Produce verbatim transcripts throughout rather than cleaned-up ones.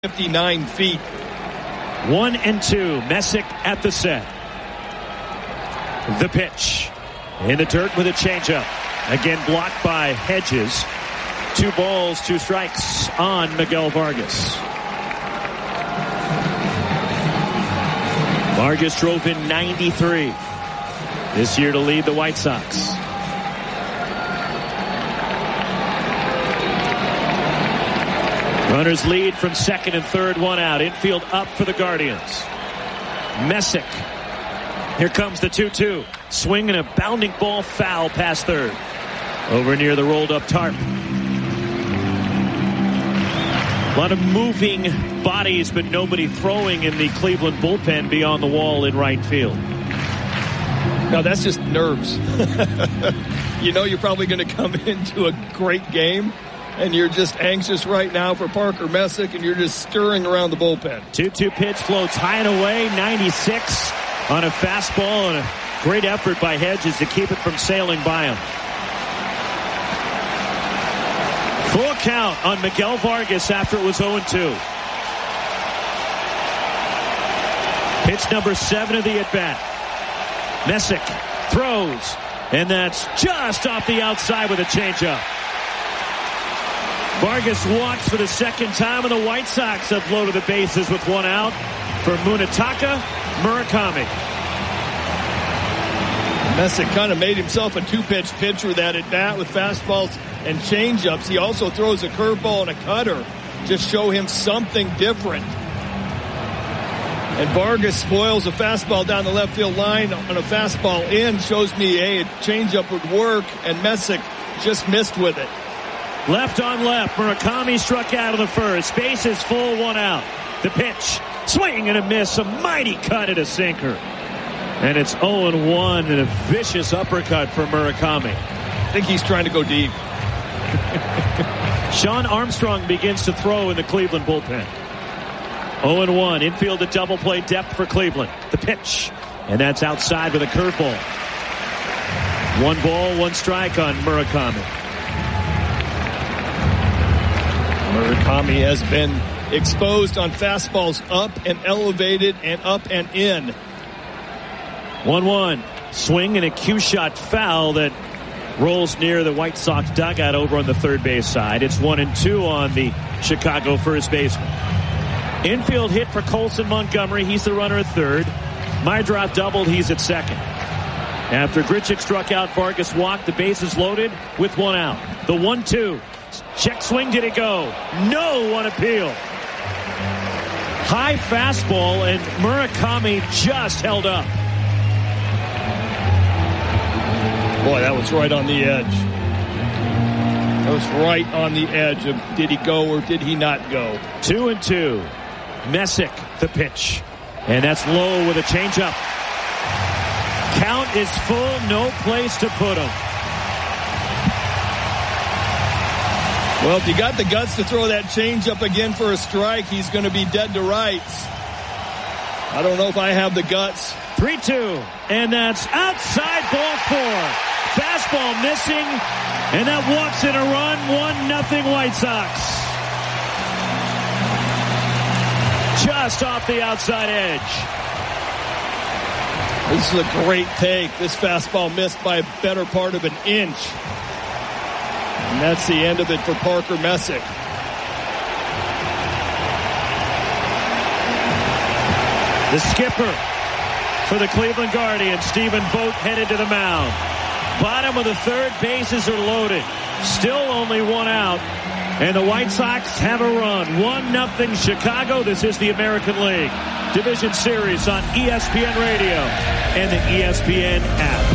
fifty-nine feet. One and two. Messick at the set. The pitch. In the dirt with a changeup. Again blocked by Hedges. Two balls, two strikes on Miguel Vargas. Vargas drove in ninety-three this year to lead the White Sox. Runners lead from second and third, one out. Infield up for the Guardians. Messick. Here comes the two two. Swing and a bounding ball foul past third. Over near the rolled up tarp. A lot of moving bodies, but nobody throwing in the Cleveland bullpen beyond the wall in right field. No, that's just nerves. You know you're probably going to come into a great game, and you're just anxious right now for Parker Messick, and you're just stirring around the bullpen. two two pitch floats high and away, ninety-six on a fastball, and a great effort by Hedges to keep it from sailing by him. Full count on Miguel Vargas after it was oh and two. Pitch number seven of the at-bat. Messick throws, and that's just off the outside with a changeup. Vargas walks for the second time, and the White Sox have loaded the bases with one out for Munetaka Murakami. Messick kind of made himself a two-pitch pitcher with that at-bat with fastballs and changeups. He also throws a curveball and a cutter. Just show him something different. And Vargas spoils a fastball down the left field line on a fastball in. Shows me, hey, a changeup would work, and Messick just missed with it. Left on left. Murakami struck out of the first. Base is full, one out. The pitch. Swing and a miss. A mighty cut at a sinker. And it's oh and one and a vicious uppercut for Murakami. I think he's trying to go deep. Sean Armstrong begins to throw in the Cleveland bullpen. oh and one. Infield a double play depth for Cleveland. The pitch. And that's outside with a curveball. One ball, one strike on Murakami. Murakami has been exposed on fastballs up and elevated and up and in. one one. Swing and a cue shot foul that rolls near the White Sox dugout over on the third base side. It's one and two on the Chicago first baseman. Infield hit for Colson Montgomery. He's the runner at third. Mydrop doubled. He's at second. After Grichuk struck out, Vargas walked. The base is loaded with one out. The one two. Check swing. Did it go? No on appeal. High fastball, and Murakami just held up. Boy, that was right on the edge. That was right on the edge of did he go or did he not go. Two and two. Messick, the pitch. And that's low with a changeup. Count is full, no place to put him. Well, if you got the guts to throw that changeup again for a strike, he's going to be dead to rights. I don't know if I have the guts. three two. And that's outside ball four. Fastball missing. And that walks in a run. one nothing White Sox. Just off the outside edge. This is a great take. This fastball missed by a better part of an inch. And that's the end of it for Parker Messick. The skipper for the Cleveland Guardians, Stephen Vogt, headed to the mound. Bottom of the third, bases are loaded. Still only one out. And the White Sox have a run. one nothing Chicago. This is the American League Division Series on E S P N Radio and the E S P N app.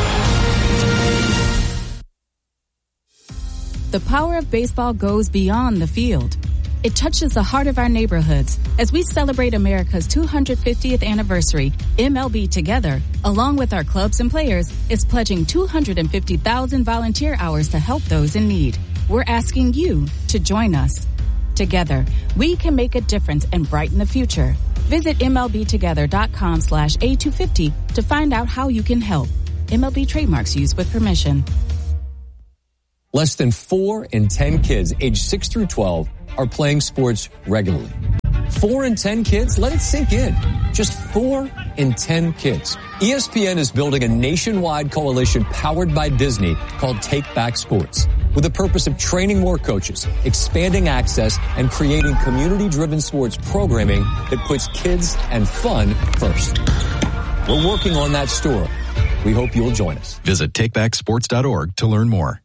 The power of baseball goes beyond the field. It touches the heart of our neighborhoods. As we celebrate America's two hundred fiftieth anniversary, M L B Together, along with our clubs and players, is pledging two hundred fifty thousand volunteer hours to help those in need. We're asking you to join us. Together, we can make a difference and brighten the future. Visit M L B together dot com slash A two fifty to find out how you can help. M L B trademarks used with permission. Less than four in ten kids aged six through twelve are playing sports regularly. Four in ten kids? Let it sink in. Just four in ten kids. E S P N is building a nationwide coalition powered by Disney called Take Back Sports, with the purpose of training more coaches, expanding access, and creating community-driven sports programming that puts kids and fun first. We're working on that story. We hope you'll join us. Visit take back sports dot org to learn more.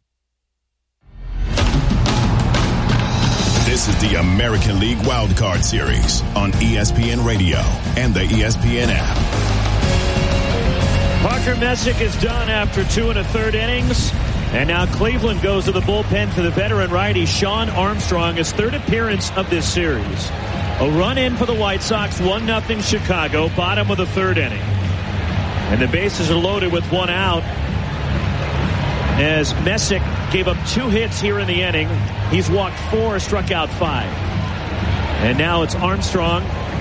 This is the American League Wildcard Series on E S P N Radio and the E S P N app. Parker Messick is done after two and a third innings. And now Cleveland goes to the bullpen for the veteran righty Shawn Armstrong, his third appearance of this series. A run in for the White Sox, one nothing Chicago, bottom of the third inning. And the bases are loaded with one out as Messick gave up two hits here in the inning. He's walked four, struck out five. And now it's Armstrong,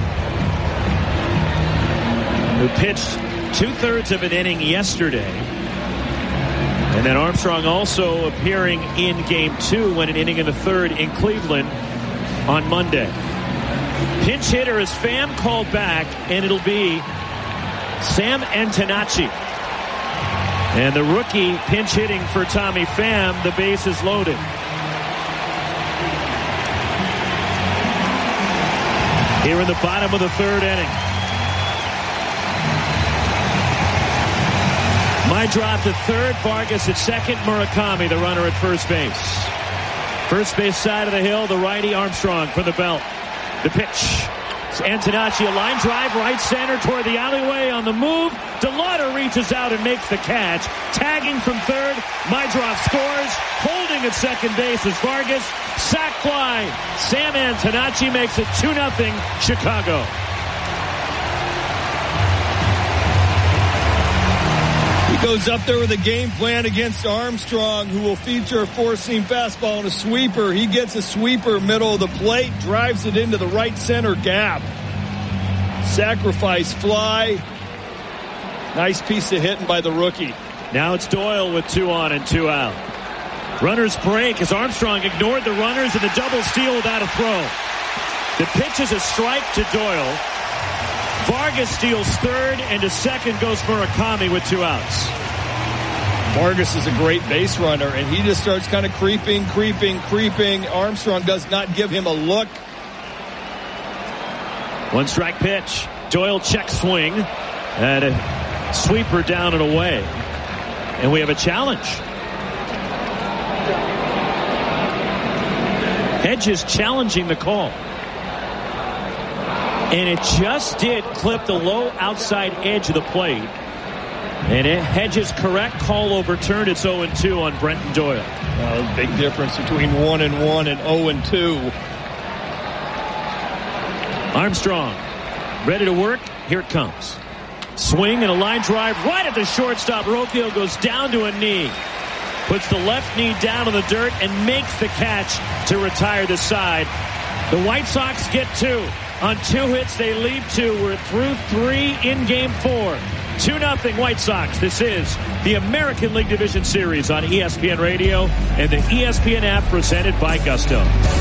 who pitched two-thirds of an inning yesterday. And then Armstrong also appearing in game two when an inning in the third in Cleveland on Monday. Pinch hitter is Pham called back, and it'll be Sam Antonacci. And the rookie pinch hitting for Tommy Pham. The base is loaded. Here in the bottom of the third inning. My drop to third, Vargas at second, Murakami, the runner at first base. First base side of the hill, the righty Armstrong from the belt. The pitch. It's Antonacci, a line drive, right center toward the alleyway on the move. DeLauder reaches out and makes the catch. Tagging from third, Maedroff scores. Holding at second base is Vargas. Sac fly. Sam Antonacci makes it two nothing Chicago. He goes up there with a game plan against Armstrong, who will feature a four-seam fastball and a sweeper. He gets a sweeper middle of the plate, drives it into the right center gap. Sacrifice fly. Nice piece of hitting by the rookie. Now it's Doyle with two on and two out. Runners break as Armstrong ignored the runners in the double steal without a throw. The pitch is a strike to Doyle. Vargas steals third, and to second goes Murakami with two outs. Vargas is a great base runner, and he just starts kind of creeping, creeping, creeping. Armstrong does not give him a look. One strike pitch. Doyle check swing, and a sweeper down and away. And we have a challenge. Hedges challenging the call. And it just did clip the low outside edge of the plate. And it Hedges correct, call overturned. It's oh and two on Brenton Doyle. Uh, big difference between one and one and oh and two. Armstrong ready to work. Here it comes. Swing and a line drive right at the shortstop. Rocchio goes down to a knee. Puts the left knee down on the dirt and makes the catch to retire the side. The White Sox get two. On two hits, they lead two. We're through three in game four. two nothing White Sox. This is the American League Division Series on E S P N Radio and the E S P N app presented by Gusto.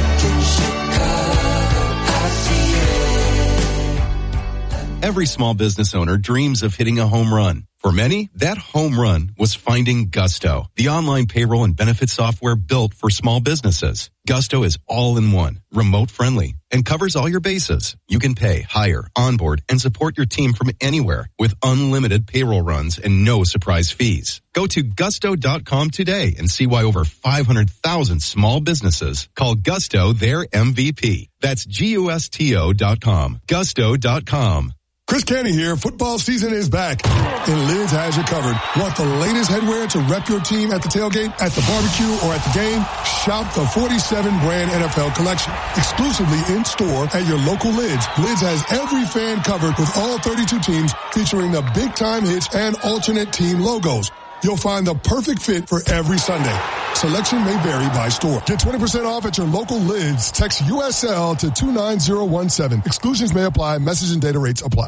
Every small business owner dreams of hitting a home run. For many, that home run was finding Gusto, the online payroll and benefit software built for small businesses. Gusto is all-in-one, remote-friendly, and covers all your bases. You can pay, hire, onboard, and support your team from anywhere with unlimited payroll runs and no surprise fees. Go to gusto dot com today and see why over five hundred thousand small businesses call Gusto their M V P. That's G U S T O dot com. gusto dot com. Chris Canty here. Football season is back, and Lids has you covered. Want the latest headwear to rep your team at the tailgate, at the barbecue, or at the game? Shop the forty-seven brand N F L collection. Exclusively in store at your local Lids. Lids has every fan covered with all thirty-two teams featuring the big time hits and alternate team logos. You'll find the perfect fit for every Sunday. Selection may vary by store. Get twenty percent off at your local Lids. Text U S L to two nine zero one seven. Exclusions may apply. Message and data rates apply.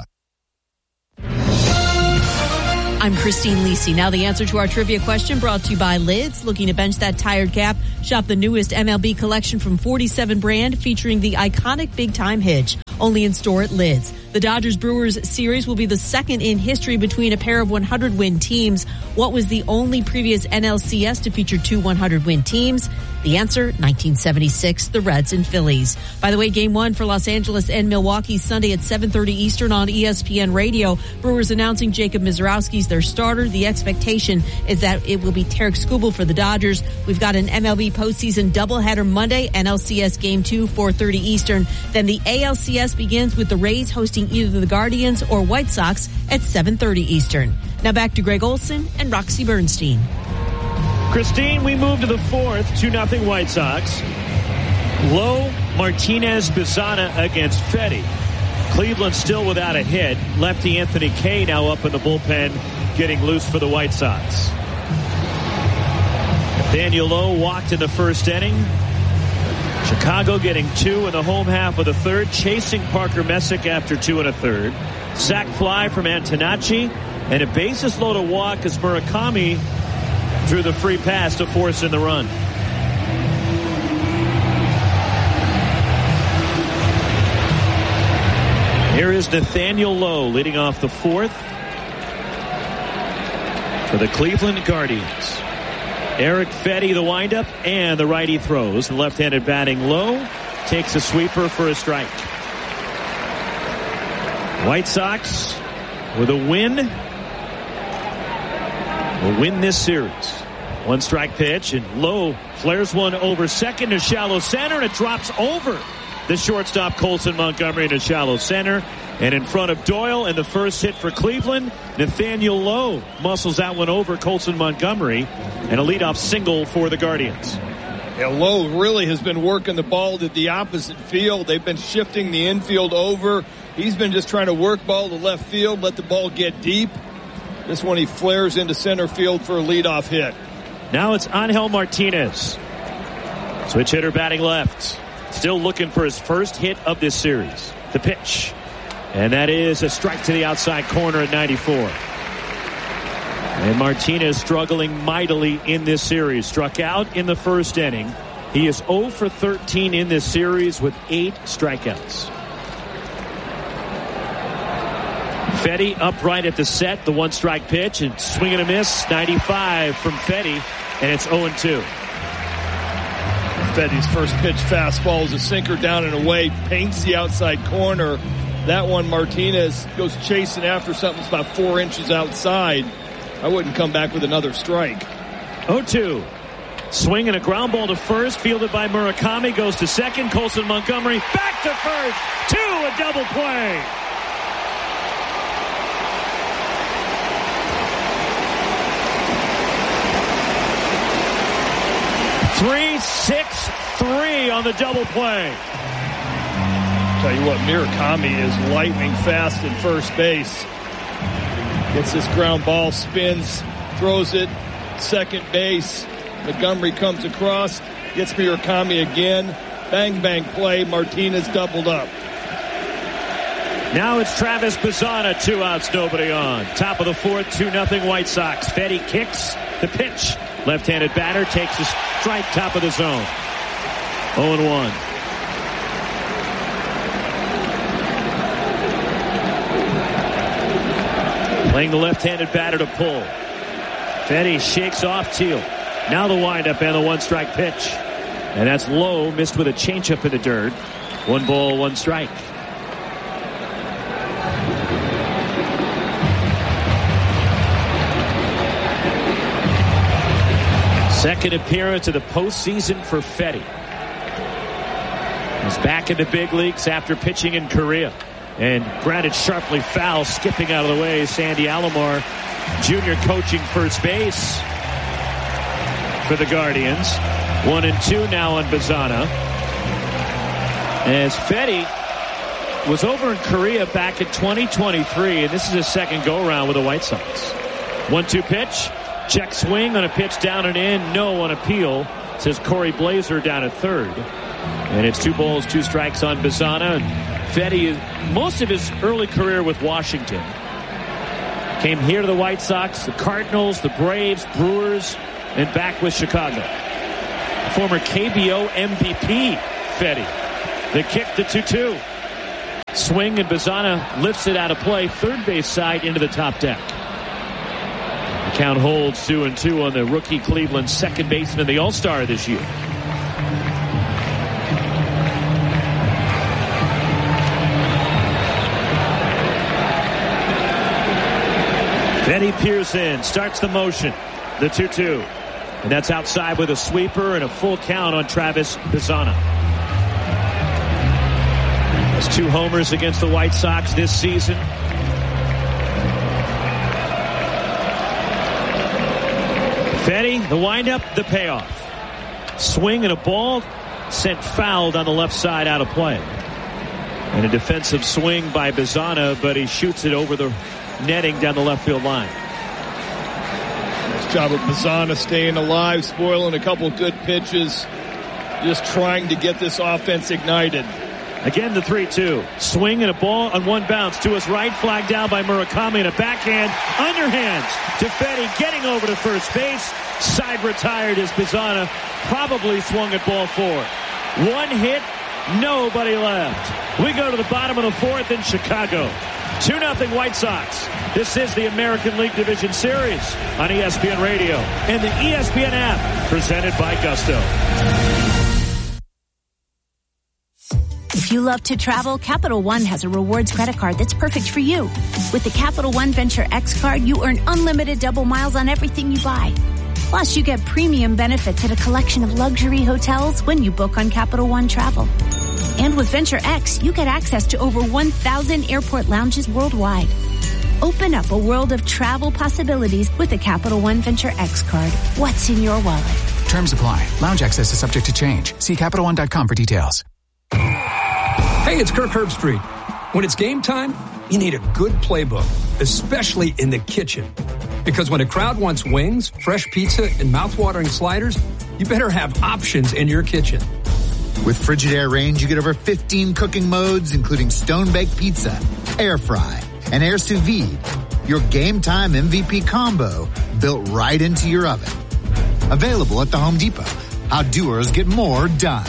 I'm Christine Lisi. Now the answer to our trivia question brought to you by Lids. Looking to bench that tired cap? Shop the newest M L B collection from forty-seven brand featuring the iconic big time hitch. only in store at Lids. The Dodgers-Brewers series will be the second in history between a pair of one hundred win teams. What was the only previous N L C S to feature two one hundred win teams? The answer, nineteen seventy-six, the Reds and Phillies. By the way, game one for Los Angeles and Milwaukee Sunday at seven thirty Eastern on E S P N Radio. Brewers announcing Jacob Misiorowski's their starter. The expectation is that it will be Tarek Skubal for the Dodgers. We've got an M L B postseason doubleheader Monday, N L C S game two, four thirty Eastern. Then the A L C S begins with the Rays hosting either the Guardians or White Sox at seven thirty Eastern. Now back to Greg Olson and Roxy Bernstein. Christine, we move to the fourth, two nothing White Sox. Lowe, Martinez, Bizana against Fetty. Cleveland still without a hit. Lefty Anthony Kay now up in the bullpen, getting loose for the White Sox. Nathaniel Lowe walked in the first inning. Chicago getting two in the home half of the third, chasing Parker Messick after two and a third. Sac fly from Antonacci, and a bases loaded walk as Murakami drew the free pass to force in the run. Here is Nathaniel Lowe leading off the fourth for the Cleveland Guardians. Eric Fetty, the windup, and the righty throws. The left-handed batting Lowe takes a sweeper for a strike. White Sox with a win will win this series. One strike pitch, and Lowe flares one over second to shallow center, and it drops over the shortstop Colson Montgomery to shallow center. And in front of Doyle, and the first hit for Cleveland, Nathaniel Lowe muscles that one over Colson Montgomery, and a leadoff single for the Guardians. Yeah, Lowe really has been working the ball to the opposite field. They've been shifting the infield over. He's been just trying to work ball to left field, let the ball get deep. This one he flares into center field for a leadoff hit. Now it's Angel Martinez. Switch hitter batting left. Still looking for his first hit of this series. The pitch. And that is a strike to the outside corner at ninety-four. And Martinez struggling mightily in this series. Struck out in the first inning. He is oh for thirteen in this series with eight strikeouts. Fetty upright at the set. The one strike pitch and swing and a miss. ninety-five from Fetty. And it's oh and two. Fetty's first pitch fastball is a sinker down and away. Paints the outside corner. That one, Martinez goes chasing after something that's about four inches outside. I wouldn't come back with another strike. oh two. Swing and a ground ball to first, fielded by Murakami, goes to second. Colson Montgomery back to first. Two, a double play. Three, six, three on the double play. Tell you what, Murakami is lightning fast at first base. Gets this ground ball, spins, throws it, second base. Montgomery comes across, gets Murakami again. Bang, bang play. Martinez doubled up. Now it's Travis Bizana, two outs, nobody on. Top of the fourth, two nothing White Sox. Fetty kicks the pitch. Left-handed batter takes a strike, top of the zone. oh and one. Playing the left-handed batter to pull. Fetty shakes off Teal. Now the windup and the one-strike pitch. And that's Lowe, missed with a changeup in the dirt. One ball, one strike. Second appearance of the postseason for Fetty. He's back in the big leagues after pitching in Korea. And grounded sharply foul, skipping out of the way. Sandy Alomar, Junior coaching first base for the Guardians. One and two now on Bizana. As Fetty was over in Korea back in twenty twenty-three, and this is his second go-around with the White Sox. one two pitch. Check swing on a pitch down and in. No on appeal, says Corey Blazer down at third. And it's two balls, two strikes on Bizana. And Fetty, most of his early career with Washington, came here to the White Sox, the Cardinals, the Braves, Brewers, and back with Chicago. Former K B O M V P, Fetty. The kick, the two two. Swing, and Bazzana lifts it out of play, third base side into the top deck. The count holds two and two on the rookie Cleveland second baseman of the All-Star this year. Eddie Pearson starts the motion. The two two. And that's outside with a sweeper and a full count on Travis Bazzana. Has two homers against the White Sox this season. Fetty, the windup, the payoff. Swing and a ball sent fouled on the left side out of play. And a defensive swing by Bazzana, but he shoots it over the netting down the left field line. Nice job of Bazzana staying alive, spoiling a couple good pitches, just trying to get this offense ignited. Again, the three two. Swing and a ball on one bounce to his right, flagged down by Murakami, and a backhand underhands to Fetty, getting over to first base. Side retired as Bazzana probably swung at ball four. One hit, nobody left. We go to the bottom of the fourth in Chicago. two nothing White Sox. This is the American League Division Series on E S P N Radio and the E S P N app, presented by Gusto. If you love to travel, Capital One has a rewards credit card that's perfect for you. With the Capital One Venture X card, you earn unlimited double miles on everything you buy. Plus, you get premium benefits at a collection of luxury hotels when you book on Capital One Travel. And with Venture X, you get access to over one thousand airport lounges worldwide. Open up a world of travel possibilities with a Capital One Venture X card. What's in your wallet? Terms apply. Lounge access is subject to change. See Capital One dot com for details. Hey, it's Kirk Herbstreit. When it's game time, you need a good playbook, especially in the kitchen. Because when a crowd wants wings, fresh pizza, and mouthwatering sliders, you better have options in your kitchen. With Frigidaire Range, you get over fifteen cooking modes, including stone-baked pizza, air fry, and air sous vide. Your game time M V P combo built right into your oven. Available at the Home Depot. How doers get more done.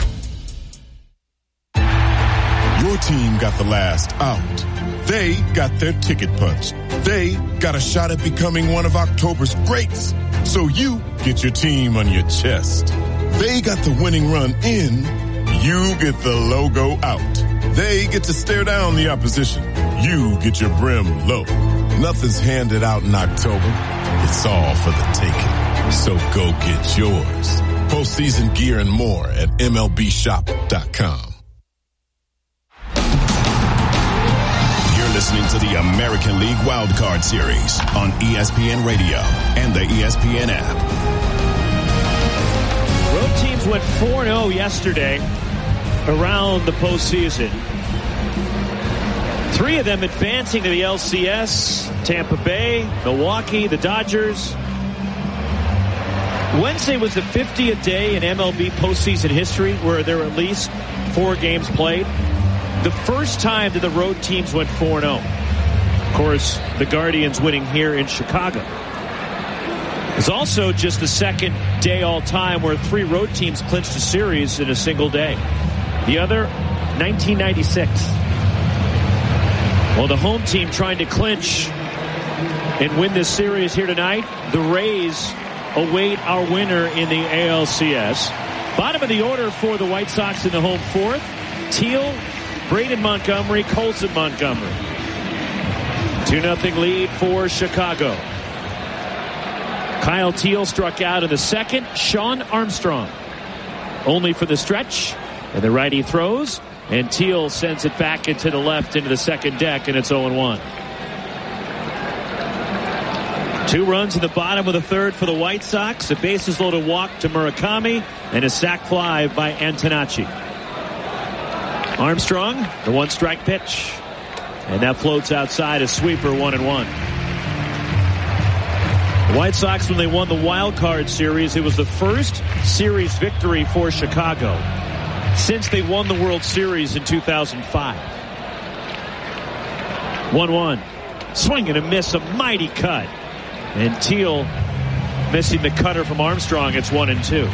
Your team got the last out. They got their ticket punched. They got a shot at becoming one of October's greats. So you get your team on your chest. They got the winning run in. You get the logo out. They get to stare down the opposition. You get your brim low. Nothing's handed out in October. It's all for the taking. So go get yours. Postseason gear and more at M L B shop dot com. Listening to the American League Wildcard Series on E S P N Radio and the E S P N app. Road teams went four and oh yesterday around the postseason. Three of them advancing to the L C S, Tampa Bay, Milwaukee, the Dodgers. Wednesday was the fiftieth day in M L B postseason history where there were at least four games played. The first time that the road teams went four and oh. Of course, the Guardians winning here in Chicago. It's also just the second day all time where three road teams clinched a series in a single day. The other, nineteen ninety-six. Well, the home team trying to clinch and win this series here tonight. The Rays await our winner in the A L C S. Bottom of the order for the White Sox in the home fourth. Teal, Braden Montgomery, Colson Montgomery. two nothing lead for Chicago. Kyle Teal struck out in the second. Sean Armstrong only for the stretch. And the righty throws. And Teal sends it back into the left into the second deck, and it's oh and one. Two runs in the bottom of the third for the White Sox. A bases loaded walk to Murakami and a sac fly by Antonacci. Armstrong, the one strike pitch. And that floats outside a sweeper, one and one. The White Sox, when they won the wild card series, it was the first series victory for Chicago since they won the World Series in two thousand five. one one. Swing and a miss, a mighty cut. And Teal missing the cutter from Armstrong. It's one and two.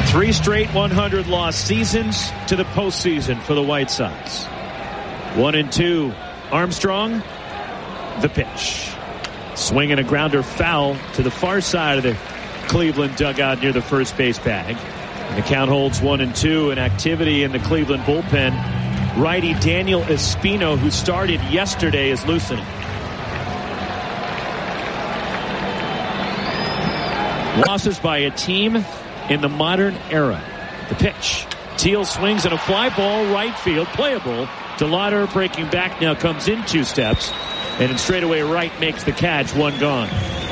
Three straight one hundred loss seasons to the postseason for the White Sox. One and two. Armstrong, the pitch. Swing and a grounder foul to the far side of the Cleveland dugout near the first base bag. And the count holds one and two. And activity in the Cleveland bullpen. Righty Daniel Espino, who started yesterday, is loosening. Losses by a team in the modern era. The pitch. Teal swings and a fly ball right field, playable. DeLauder breaking back now, comes in two steps, and in straightaway right makes the catch, one gone.